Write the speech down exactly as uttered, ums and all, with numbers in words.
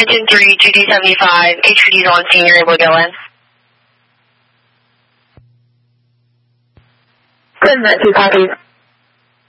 Engine three, G D seventy-five, H P D's on scene, you're able to go in. Good, Met two copies.